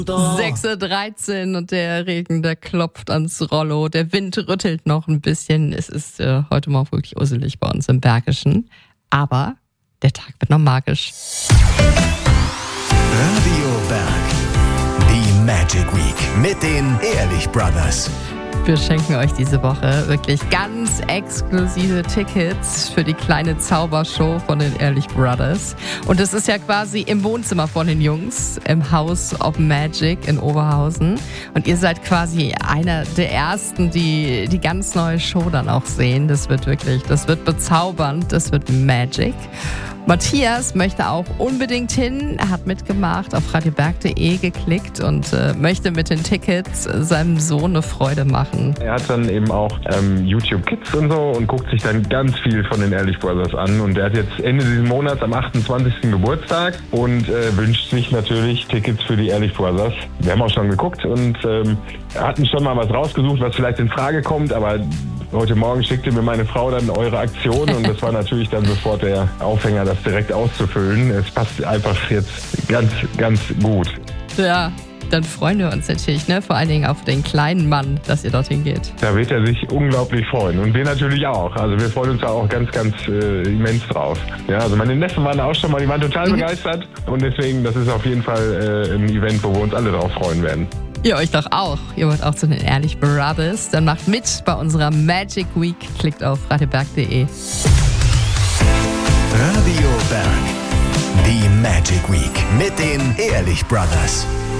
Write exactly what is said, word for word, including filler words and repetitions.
sechs Uhr dreizehn und der Regen, der klopft ans Rollo. Der Wind rüttelt noch ein bisschen. Es ist äh, heute Morgen wirklich usselig bei uns im Bergischen. Aber der Tag wird noch magisch. Radio Berg. Die Magic Week mit den Ehrlich Brothers. Wir schenken euch diese Woche wirklich ganz exklusive Tickets für die kleine Zaubershow von den Ehrlich Brothers. Und das ist ja quasi im Wohnzimmer von den Jungs, im House of Magic in Oberhausen. Und ihr seid quasi einer der Ersten, die die ganz neue Show dann auch sehen. Das wird wirklich, das wird bezaubernd, das wird Magic. Matthias möchte auch unbedingt hin, er hat mitgemacht, auf radioberg punkt de geklickt und äh, möchte mit den Tickets seinem Sohn eine Freude machen. Er hat dann eben auch ähm, YouTube Kids und so und guckt sich dann ganz viel von den Ehrlich Brothers an. Und er hat jetzt Ende dieses Monats am achtundzwanzigsten Geburtstag und äh, wünscht sich natürlich Tickets für die Ehrlich Brothers. Wir haben auch schon geguckt und ähm, hatten schon mal was rausgesucht, was vielleicht in Frage kommt, aber heute Morgen schickte mir meine Frau dann eure Aktion und das war natürlich dann sofort der Aufhänger, das direkt auszufüllen. Es passt einfach jetzt ganz, ganz gut. Ja, dann freuen wir uns natürlich, ne? Vor allen Dingen auf den kleinen Mann, dass ihr dorthin geht. Da wird er sich unglaublich freuen und wir natürlich auch. Also wir freuen uns da auch ganz, ganz äh, immens drauf. Ja, also meine Neffen waren auch schon mal, die waren total mhm. begeistert und deswegen, das ist auf jeden Fall äh, ein Event, wo wir uns alle drauf freuen werden. Ihr euch doch auch. Ihr wollt auch zu den Ehrlich Brothers. Dann macht mit bei unserer Magic Week. Klickt auf radioberg punkt de. Radio Berg. Die Magic Week mit den Ehrlich Brothers.